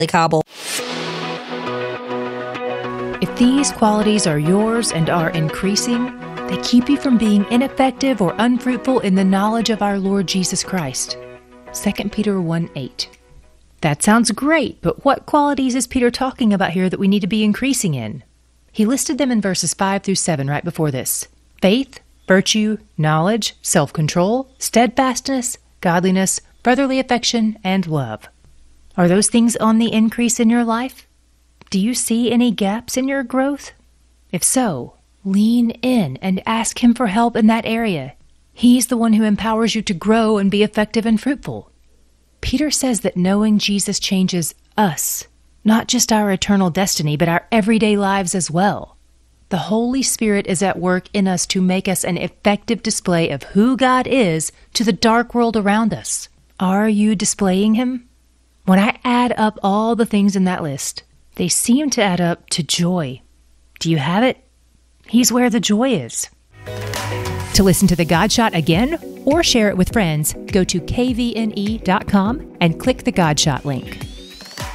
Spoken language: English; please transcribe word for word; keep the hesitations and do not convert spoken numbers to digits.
Cobble. If these qualities are yours and are increasing, they keep you from being ineffective or unfruitful in the knowledge of our Lord Jesus Christ. Second Peter one eight. That sounds great, but what qualities is Peter talking about here that we need to be increasing in? He listed them in verses five through seven right before this. Faith, virtue, knowledge, self-control, steadfastness, godliness, brotherly affection, and love. Are those things on the increase in your life? Do you see any gaps in your growth? If so, lean in and ask Him for help in that area. He's the one who empowers you to grow and be effective and fruitful. Peter says that knowing Jesus changes us, not just our eternal destiny, but our everyday lives as well. The Holy Spirit is at work in us to make us an effective display of who God is to the dark world around us. Are you displaying Him? When I add up all the things in that list, they seem to add up to joy. Do you have it? He's where the joy is. To listen to The God Shot again or share it with friends, go to k v n e dot com and click the God Shot link.